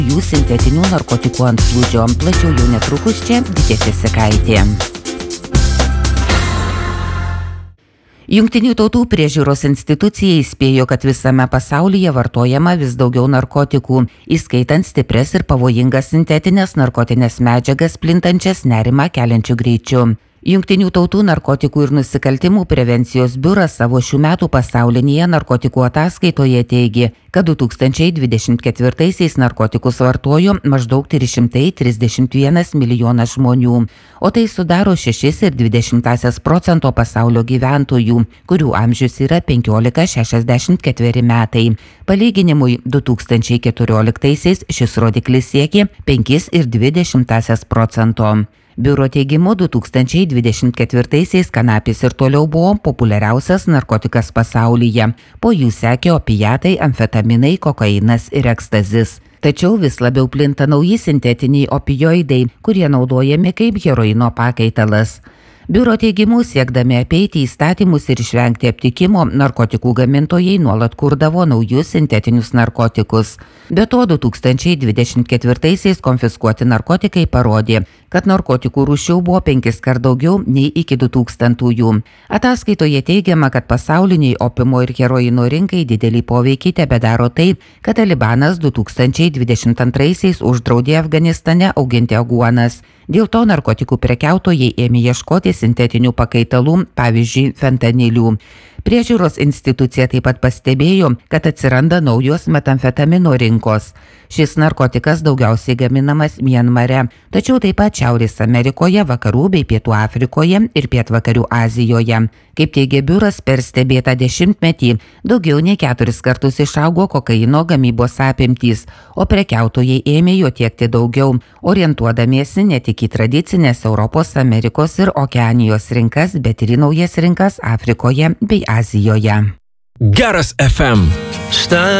jų sintetinių narkotikų antplūdžio. Plačiau jau netrukus čia Gitė Česikaitė. Jungtinių tautų priežiūros institucija įspėjo, kad visame pasaulyje vartojama vis daugiau narkotikų, įskaitant stiprias ir pavojingas sintetinės narkotinės medžiagas plintančias nerimą keliančiu greičiu. Jungtinių tautų narkotikų ir nusikaltimų prevencijos biuras savo šių metų pasaulinėje narkotikų ataskaitoje teigė, kad 2024 narkotikus vartojo maždaug 331 milijonas žmonių, o tai sudaro 6,2% pasaulio gyventojų, kurių amžius yra 15–64 metai. Palyginimui, 2014 šis rodiklis siekė 5,2%. Biuro teigimu 2024 kanapės ir toliau buvo populiariausias narkotikas pasaulyje. Po jų sekė opiatai, amfetaminai, kokainas ir ekstazis. Tačiau vis labiau plinta nauji sintetiniai opioidai, kurie naudojami kaip heroino pakaitalas. Biuro teigimu, siekdami apeiti įstatymus ir išvengti aptikimo, narkotikų gamintojai nuolat kurdavo naujus sintetinius narkotikus. Be to, 2024 konfiskuoti narkotikai parodė, kad narkotikų rūšių buvo 5 kart daugiau nei iki 2000-ųjų. Ataskaitoje teigiama, kad pasauliniai opimo ir heroino rinkai didelį poveikį tebedaro tai, kad Talibanas 2022 uždraudė Afganistane auginti aguonas. Dėl to narkotikų prekiautojai ėmė ieškoti sintetinių pakaitalų, pavyzdžiui, fentanilių. Priežiūros institucija taip pat pastebėjo, kad atsiranda naujos metamfetamino rinkos. Šis narkotikas daugiausiai gaminamas Mianmare, tačiau taip pat Šiaurės Amerikoje, Vakarų bei Pietų Afrikoje ir Pietvakarių Azijoje. Kaip teigia biuras, per stebėtą dešimtmetį daugiau nei 4 kartus išaugo kokaino gamybos apimtys, o prekiautojai ėmė jo tiekti daugiau, orientuodamiesi ne tik į tradicinės Europos, Amerikos ir Okeanijos rinkas, bet ir į naujas rinkas Afrikoje bei Azijoje. Geras FM.